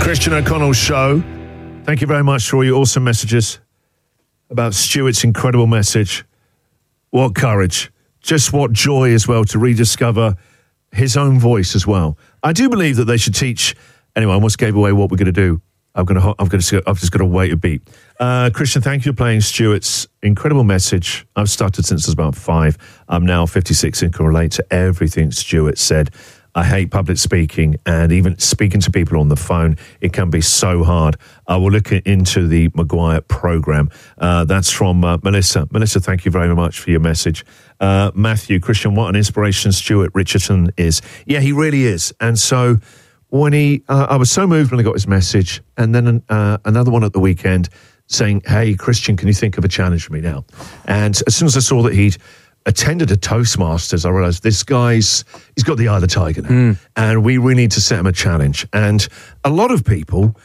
Christian O'Connell Show. Thank you very much for all your awesome messages about Stuart's incredible message. What courage. Just what joy as well to rediscover his own voice as well. I do believe that they should teach. Anyway, I almost gave away what we're going to do. I've just got to wait a beat. Christian, thank you for playing Stuart's incredible message. I've started since I was about 5. I'm now 56 and can relate to everything Stuart said. I hate public speaking, and even speaking to people on the phone, it can be so hard. I will look into the Maguire program. That's from Melissa. Melissa, thank you very much for your message. Matthew, Christian, what an inspiration Stuart Richardson is. Yeah, he really is. And so when I was so moved when I got his message, and then another one at the weekend saying, hey, Christian, can you think of a challenge for me now? And as soon as I saw that he'd attended a Toastmasters, I realised this he's got the eye of the tiger now. And we really need to set him a challenge. And a lot of people